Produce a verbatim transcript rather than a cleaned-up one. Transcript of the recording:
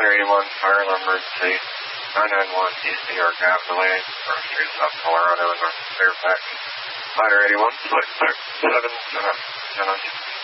Ladder eighty-one, fire alarm emergency. nine nine one, East New York Avenue, Front Street, South Colorado, North Fairfax. Ladder eighty-one, flight six seven seven, ten on